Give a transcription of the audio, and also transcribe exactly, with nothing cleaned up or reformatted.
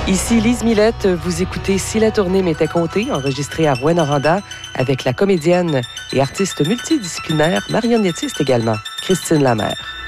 Ici Lise Millette, vous écoutez Si la tournée m'était comptée, enregistrée à Rouyn-Noranda avec la comédienne et artiste multidisciplinaire, marionnettiste également, Christine Lamère.